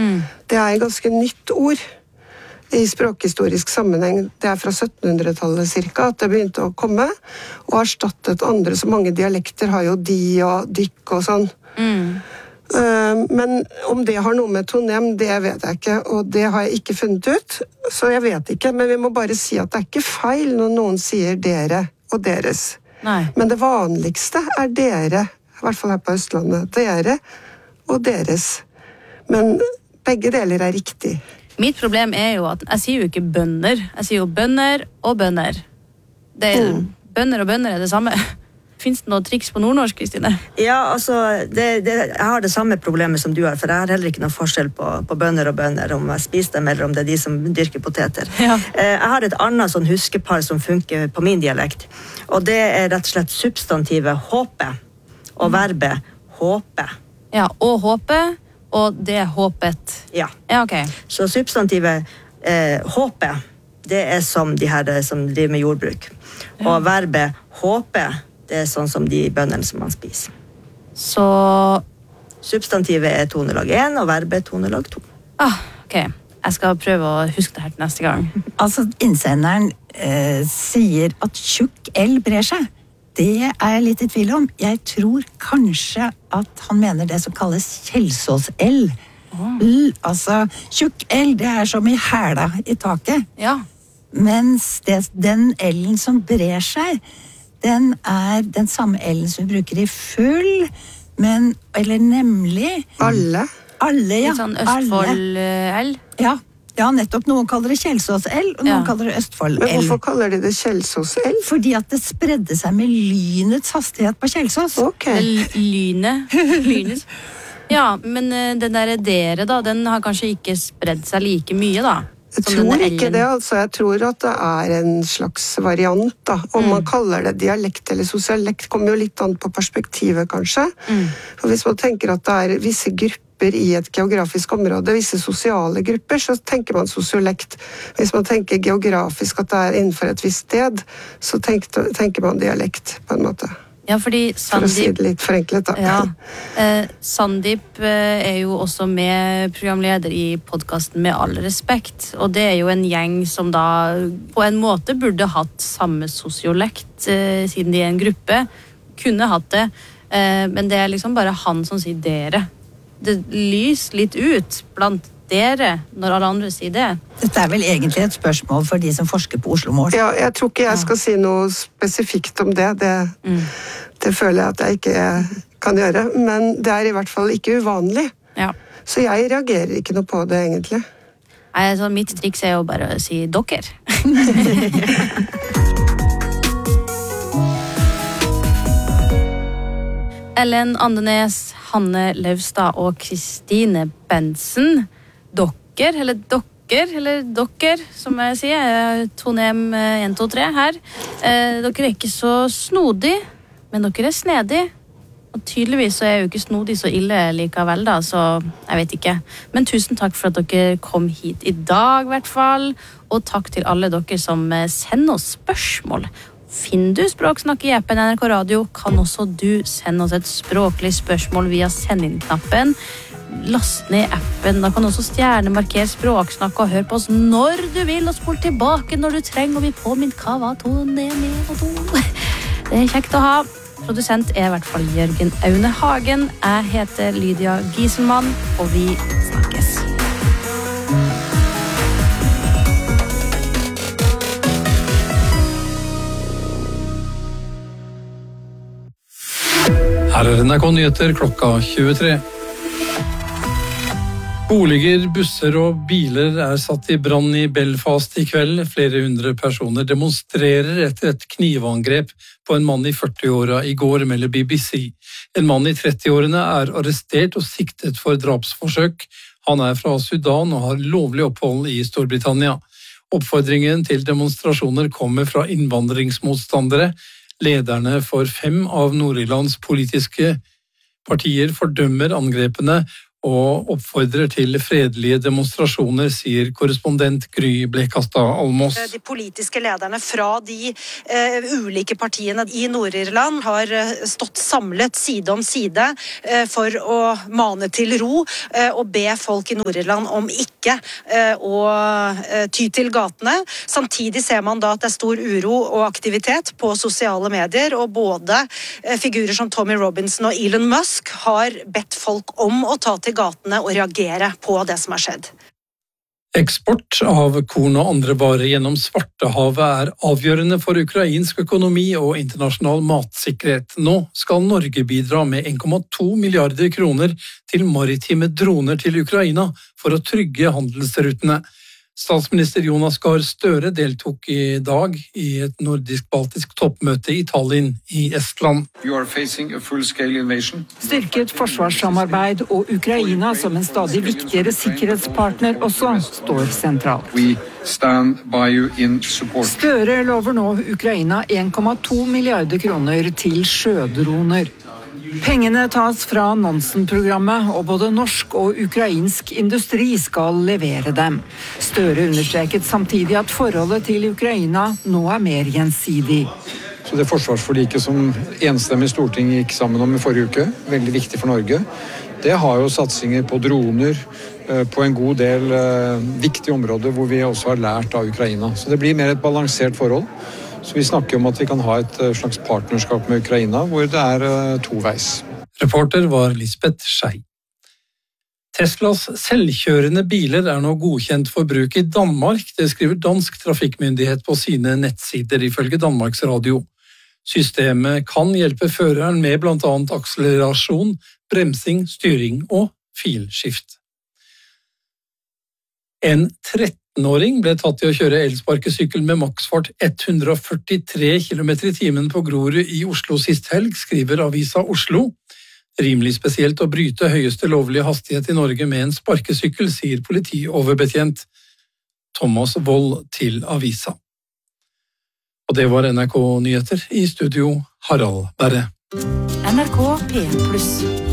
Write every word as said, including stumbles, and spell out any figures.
Mm. Det er et ganske nytt ord i språkhistorisk sammenheng. Det er fra syttenhundretallet cirka at det begynte å komme, og erstattet andre, så mange dialekter har jo de og dykk og sånn. Mm. Men om det har noe med tonem, det vet jeg ikke, og det har jeg ikke funnet ut, så jeg vet ikke, men vi må bare si at det er ikke feil når noen sier dere og deres. Nei. Men det vanligste er dere, i hvert fall her på Østlandet, dere og deres. Men begge deler er riktig. Mitt problem er jo at jeg sier jo ikke bønder, jeg sier jo bønder og bønder. Det er, mm. Bønder og bønder er det samme. Finns det noe triks på nordnorsk, Kristine? Ja, altså, det, det, jeg har det samme problemet som du har, for jeg har heller ikke noen forskjell på, på bønder og bønder, om jeg spiser dem, eller om det er de som dyrker poteter. Ja. Jeg har et annet sånn huskepar som funker på min dialekt, og det er rett og slett substantivet håpe, og verbet håpe. Ja, og håpe, og det er håpet. Ja. Ja, ok. Så substantivet eh, håpe, det er som de her som driver med jordbruk. Og Ja. verbet håpe, det er sånn som de bøndene som man spiser. Så... Substantivet er tonelag én, og verbet er tonelag to. Ah, ok. Jeg skal prøve å huske det her til neste gang. Altså, innsenderen eh, sier at tjukk L brer seg. Det er jeg litt i tvil om. Jeg tror kanskje at han mener det som kalles Kjelsås-L. Oh. L, altså, tjukk L, det er som i hæla i taket. Ja. Mens det, den L-en som brer seg, den er den samme L-en som vi bruker i full, men, eller nemlig... Alle? Alle, ja. Litt sånn Østfold-L. Ja, ja, nettopp. Noen kaller det Kjelsås-L, og noen Ja. kaller det Østfold-L. Men hvorfor kaller de det Kjelsås-L? Fordi at det spredde seg med lynets hastighet på Kjelsås. Ok. L- Lynet. Lynet. Ja, men eh, den der dere da, den har kanskje ikke spredd seg like mye da. Jeg som tror denne ikke L-en. det, altså. Jeg tror at det er en slags variant, da. Om Mm. man kaller det dialekt eller sosialekt, kommer jo litt an på perspektivet, kanskje. Mm. For hvis man tenker at det er visse grupper i et geografisk område, visse sosiale grupper, så tenker man sosiolekt. Hvis man tenker geografisk at det er innenfor et visst sted, så tenker, tenker man dialekt, på en måte. Ja, fordi For å si Sandeep... det litt forenklet, da. Ja, eh, Sandeep eh, er jo også med programleder i podcasten Med all respekt, og det er jo en gjeng som da på en måte burde hatt samme sosiolekt, eh, siden de er en gruppe, kunne hatt det, eh, men det er liksom bare han som sier dere. Det lyser litt ut blant dere når alle andre sier det. Dette er vel egentlig et spørsmål for de som forsker på Oslo-mål. Ja, jeg tror ikke jeg skal si noe spesifikt om det. Det, Mm. det føler jeg at jeg ikke kan gjøre. Men det er i hvert fall ikke uvanlig. Ja. Så jeg reagerer ikke noe på det, egentlig. Nei, så mitt triks er jo bare å si dere. Ellen Andenes, Hanne Laustad og Kristine Bensen. Dere, eller dere, eller dere, som jeg sier, tonem en, to, tre her. Eh, dere er ikke så snodig, men dere er snedig. Og tydeligvis så er jo ikke snodig så ille likevel da, så jeg vet ikke. Men tusen takk for at dere kom hit i dag, i hvert fall. Og takk til alle dere som sender oss spørsmål. Finner du Språksnakk i appen N R K Radio, kan også du sende oss et språklig spørsmål via send inn-knappen. Last ned appen, da kan du også stjernemarkere Språksnakk og høre på oss når du vil, og spol tilbake når du trenger, og vi påminner hva var to, ned, med og to. Det er kjekt å ha. Produsent er i hvert fall Jørgen Aune Hagen. Jeg heter Lydia Gieselmann, og vi snakkes. Her er N R K Nyheter klokka tjuetre. Boliger, busser og biler er satt i brann i Belfast i kveld. Flere hundre personer demonstrerer etter et knivangrep på en mann i førtiåra i går, melder B B C. En mann i trettiårene er arrestert og siktet for drapsforsøk. Han er fra Sudan og har lovlig opphold i Storbritannia. Oppfordringen til demonstrasjoner kommer fra innvandringsmotstandere. Lederne for fem av Nord-Irlands politiske partier fordømmer angrepene og oppfordrer til fredelige demonstrasjoner, sier korrespondent Gry Blekastad Almås. De politiske lederne fra de uh, ulike partiene i Nord-Irland har uh, stått samlet side om side uh, for å mane til ro uh, og be folk i Nord-Irland om ikke uh, å uh, ty til gatene. Samtidig ser man da at det er stor uro og aktivitet på sosiale medier, og både uh, figurer som Tommy Robinson og Elon Musk har bedt folk om å ta til gatene og reagere på det som har skjedd. Eksport av korn og andre varer gjennom Svartehavet er avgjørende for ukrainsk økonomi og internasjonal matsikkerhet. Nå skal Norge bidra med en komma to milliarder kroner til maritime droner til Ukraina for å trygge handelsrutene. Statsminister Jonas Gahr Støre deltok i dag i et nordisk-baltisk toppmøte i Tallinn i Estland. Styrket forsvarssamarbeid og Ukraina som en stadig viktigere sikkerhetspartner også står sentralt. Støre lover nå Ukraina en komma to milliarder kroner til sjødroner. Pengene tas fra Nansen-programmet, og både norsk og ukrainsk industri skal levere dem. Støre understreket samtidig at forholdet til Ukraina nå er mer gjensidig. Så det forsvarsforliket som enstemmig Stortinget gikk sammen om i forrige uke, veldig viktig for Norge, det har jo satsinger på droner, på en god del viktige områder hvor vi også har lært av Ukraina. Så det blir mer et balansert forhold. Så vi snakker om at vi kan ha et slags partnerskap med Ukraina, hvor det er toveis. Reporter var Lisbeth Schei. Teslas selvkjørende biler er nå godkjent for bruk i Danmark. Det skriver Dansk Trafikkmyndighet på sine nettsider, ifølge Danmarks Radio. Systemet kan hjelpe føreren med blant annet akselerasjon, bremsing, styring og filskift. En trettenåring ble tatt i å kjøre elsparkesykkel med maksfart hundre og førtitre kilometer i timen på Grorud i Oslo sist helg, skriver Avisa Oslo. Rimelig spesielt å bryte høyeste lovlige hastighet i Norge med en sparkesykkel, sier politioverbetjent Thomas Wold til Avisa. Og det var N R K Nyheter, i studio Harald Berre. N R K P en pluss.